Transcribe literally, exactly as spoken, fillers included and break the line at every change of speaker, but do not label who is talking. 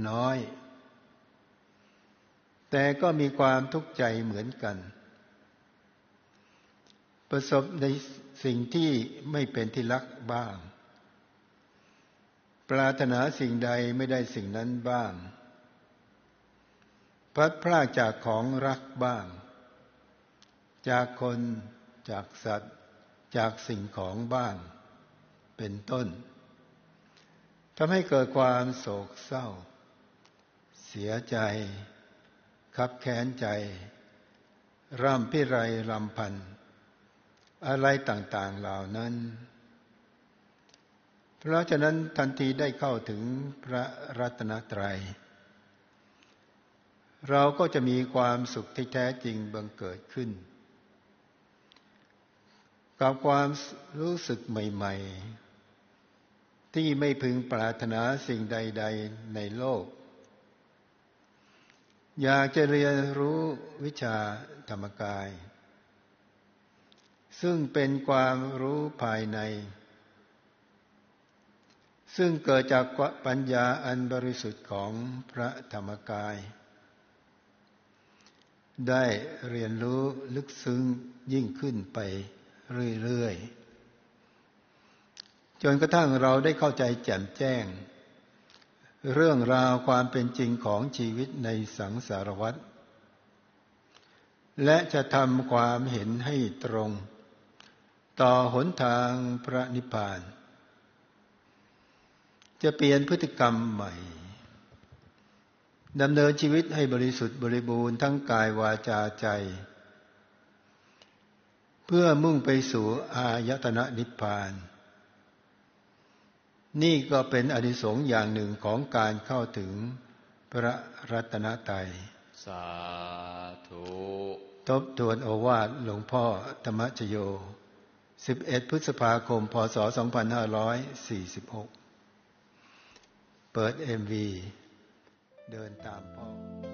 น้อยแต่ก็มีความทุกข์ใจเหมือนกันประสบในสิ่งที่ไม่เป็นที่รักบ้างปรารถนาสิ่งใดไม่ได้สิ่งนั้นบ้างพลัดพรากจากของรักบ้างจากคนจากสัตว์จากสิ่งของบ้างเป็นต้นทำให้เกิดความโศกเศร้าเสียใจคับแค้นใจร่ำพิไรรำพันอะไรต่างๆเหล่านั้นเพราะฉะนั้นทันทีได้เข้าถึงพระรัตนตรัยเราก็จะมีความสุขที่แท้จริงบังเกิดขึ้นกับความรู้สึกใหม่ๆที่ไม่พึงปรารถนาสิ่งใดๆในโลกอยากจะเรียนรู้วิชาธรรมกายซึ่งเป็นความรู้ภายในซึ่งเกิดจากปัญญาอันบริสุทธิ์ของพระธรรมกายได้เรียนรู้ลึกซึ้งยิ่งขึ้นไปเรื่อยๆจนกระทั่งเราได้เข้าใจแจ่มแจ้งเรื่องราวความเป็นจริงของชีวิตในสังสารวัฏและจะทำความเห็นให้ตรงต่อหนทางพระนิพพานจะเปลี่ยนพฤติกรรมใหม่ดำเนินชีวิตให้บริสุทธิ์บริบูรณ์ทั้งกายวาจาใจเพื่อมุ่งไปสู่อายตนะนิพพานนี่ก็เป็นอานิสงส์อย่างหนึ่งของการเข้าถึงพระรัตนตรัย
สาธุ
ทบทวนโอวาทหลวงพ่อธรรมชโยสิบเอ็ดพฤษภาคมพ.ศ. สองพันห้าร้อยสี่สิบหกเปิด เอ็ม วี เดินตามพ่อ